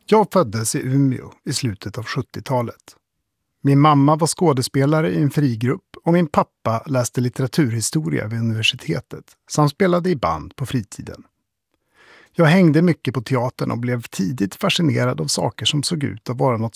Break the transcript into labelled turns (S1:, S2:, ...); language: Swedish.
S1: Jag föddes i Umeå i slutet av 70-talet. Min mamma var skådespelare i en frigrupp och min pappa läste litteraturhistoria vid universitetet samt spelade i band på fritiden. Jag hängde mycket på teatern och blev tidigt fascinerad av saker som såg ut att vara något